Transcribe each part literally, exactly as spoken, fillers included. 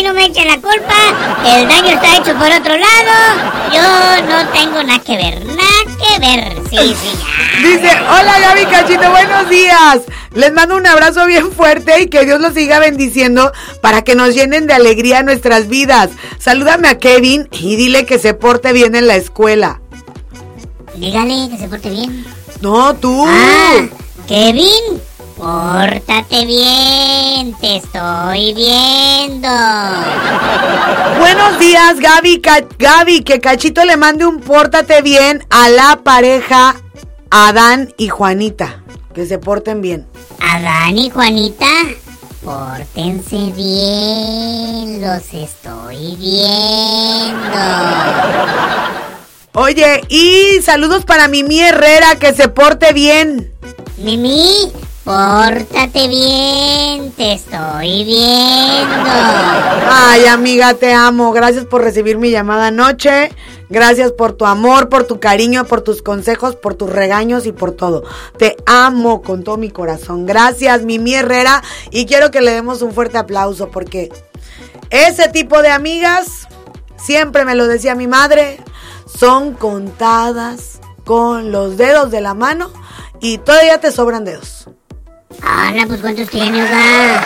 no me echen la culpa, el daño está hecho por otro lado, yo no tengo nada que ver, nada que ver, sí, sí, ya. Dice, hola Gaby, Cachito, buenos días, les mando un abrazo bien fuerte y que Dios los siga bendiciendo para que nos llenen de alegría nuestras vidas. Salúdame a Kevin y dile que se porte bien en la escuela. Dígale que se porte bien. No, tú. Ah, Kevin, pórtate bien, te estoy viendo. Buenos días, Gaby, Ca- Gaby, que Cachito le mande un pórtate bien a la pareja Adán y Juanita, que se porten bien. Adán y Juanita, pórtense bien, los estoy viendo. Oye, y saludos para Mimi Herrera, que se porte bien. Mimi, pórtate bien, te estoy viendo. Ay, amiga, te amo. Gracias por recibir mi llamada anoche. Gracias por tu amor, por tu cariño, por tus consejos, por tus regaños y por todo. Te amo con todo mi corazón. Gracias, Mimi Herrera. Y quiero que le demos un fuerte aplauso porque ese tipo de amigas, siempre me lo decía mi madre, son contadas con los dedos de la mano y todavía te sobran dedos. Hola, pues ¿cuántos tienes, Oga?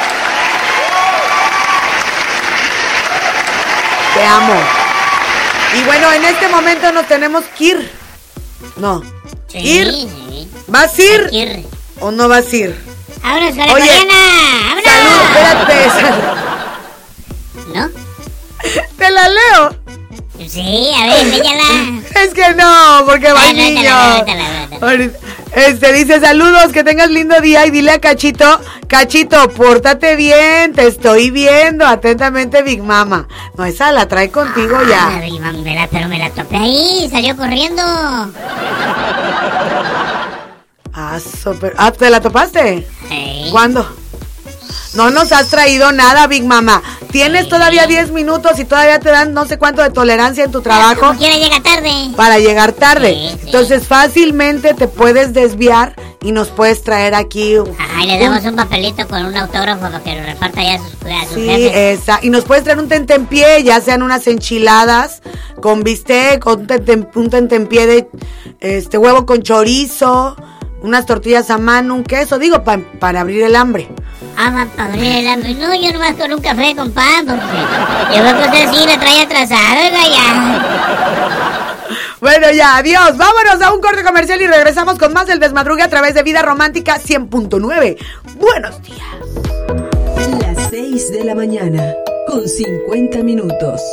Te amo. Y bueno, en este momento nos tenemos que ir. No. Sí, ¿Ir? sí. ¿Vas a ir? Ir. ¿O no vas a ir? ¡Vámonos con la Oye, coreana! Salud, ¡Vámonos! espérate. ¿No? ¿Te la leo? Sí, a ver, léyala. Es que no, porque va Ah, el no, niño. vétala, vétala, vétala. Ahorita- Este dice, saludos, que tengas lindo día y dile a Cachito, Cachito, pórtate bien, te estoy viendo, atentamente Big Mama. No, esa la trae contigo Ah, ya. Big Mama, me la- pero me la topé ahí, salió corriendo. Ah, super, ah, ¿te la topaste? Sí. ¿Cuándo? No nos has traído nada, Big Mama. Tienes Sí. todavía diez minutos y todavía te dan no sé cuánto de tolerancia en tu trabajo Como quiera llega tarde. para llegar tarde. Sí, sí. Entonces fácilmente te puedes desviar y nos puedes traer aquí. Ajá, y le damos un papelito con un autógrafo para que lo reparta ya a sus, a sus Sí, jefes. esa. Y nos puedes traer un tentempié, ya sean unas enchiladas con bistec, o un, tentem, un tentempié de este huevo con chorizo, unas tortillas a mano, un queso, digo, pa, para abrir el hambre. Ah, va para abrir el hambre. No, yo nomás con un café con pan, porque yo veo que usted sí le trae atrasado, oiga, ya. Bueno, ya, adiós. Vámonos a un corte comercial y regresamos con más del Desmadrugue a través de Vida Romántica cien punto nueve. Buenos días. Las seis de la mañana, con cincuenta minutos.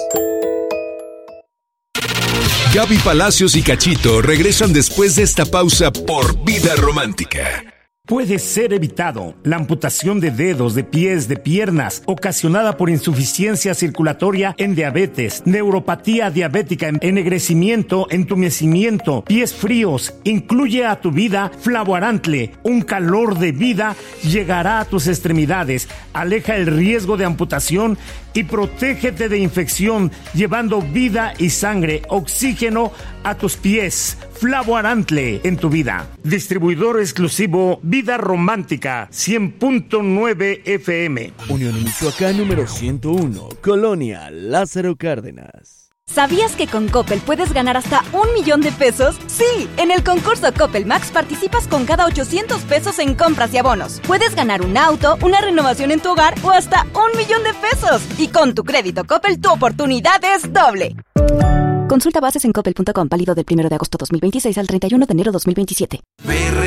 Gaby Palacios y Cachito regresan después de esta pausa por Vida Romántica. Puede ser evitado la amputación de dedos, de pies, de piernas, ocasionada por insuficiencia circulatoria en diabetes, neuropatía diabética, ennegrecimiento, entumecimiento, pies fríos. Incluye a tu vida Flavoarantle, un calor de vida llegará a tus extremidades, aleja el riesgo de amputación y protégete de infección, llevando vida y sangre, oxígeno a tus pies. Flavoarantle en tu vida. Distribuidor exclusivo Vida Romántica cien punto nueve F M. Unión Michoacán número ciento uno, Colonia Lázaro Cárdenas. ¿Sabías que con Coppel puedes ganar hasta un millón de pesos? Sí, en el concurso Coppel Max participas con cada ochocientos pesos en compras y abonos. Puedes ganar un auto, una renovación en tu hogar o hasta un millón de pesos. Y con tu crédito Coppel tu oportunidad es doble. Consulta bases en coppel punto com, válido del primero de agosto dos mil veintiséis al treinta y uno de enero dos mil veintisiete. B R